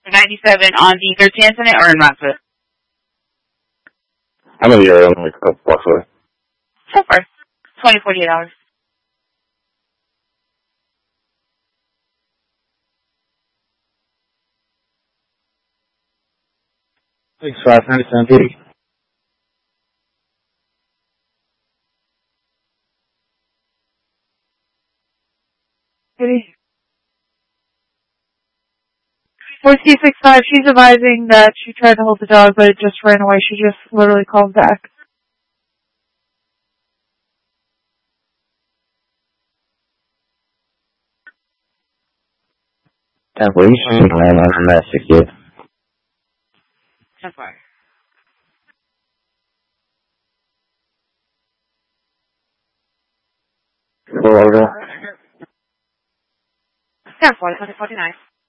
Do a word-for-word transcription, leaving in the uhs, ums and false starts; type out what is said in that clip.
ninety-seven on the thirteen incident or in Rockford? I'm in the area. I'm like a couple blocks away. So far. twenty, forty-eight hours. six five ninety-seven P. four C six five, she's advising that she tried to hold the dog, but it just ran away. She just literally called back. Yeah, well, you should land on that sixty-eight. So far. Four over. Yeah, forty, forty, forty-nine.